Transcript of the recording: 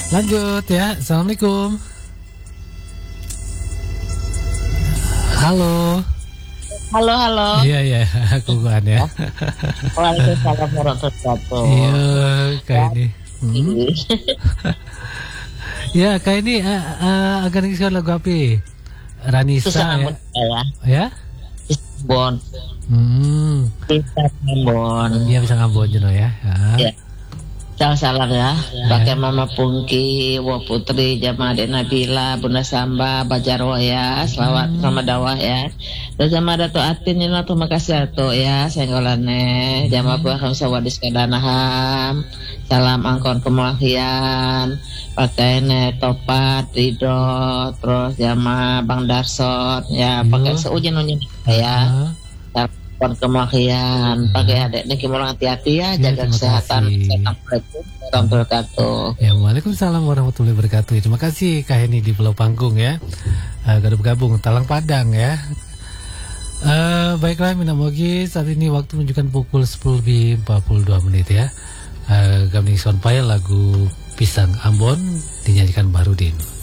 Lanjut ya. Assalamualaikum. Halo. Halo. Iya, aku kan ya. Waalaikumsalam warahmatullahi wabarakatuh. Iya, kayak ini. Ya, kayak ini akan ngisi lagu apa? Ranisa ya. Ya? Bon. Bisa Ambon. Iya, bisa ngambon Juno ya. Ya. Salam ya. Pakai Mama Pungki, Wa Putri, Jamaah Dek Nabila, Bunda Samba, Bajarwa ya. Selamat Ramadawah ya. Dan sama Dato Atin ini terima kasih Dato ya. Senggolane. Jamaah Buaham Sawadis Kedanaham. Salam angkon kemulahian. Pakai Topat, Ridho, terus Jamaah Bang Darsot ya. Pakai seujin-ujin ya. Kemulahian pakai adek nih kimurang hati-hati ya, jaga kesehatan. Assalamualaikum warahmatullahi wabarakatuh. Ya, waalaikumsalam warahmatullahi wabarakatuh. Terima kasih Kak Heni di Pulau Panggung ya. Bergabung Talang Padang ya. Baiklah Minamogi, saat ini waktu menunjukkan pukul 10:42 ya. Gaming Sonpai lagu Pisang Ambon dinyanyikan Bahrudin.